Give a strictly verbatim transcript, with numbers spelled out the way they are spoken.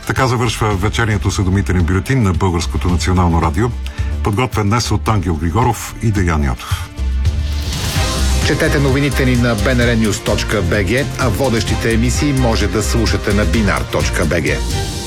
Така завършва вечерният осведомителен бюлетин на Българското национално радио, подготвен днес от Ангел Григоров и Деян Ятов. Четете новините ни на би ен ар нюз точка би джи, а водещите емисии може да слушате на бинар точка би джи.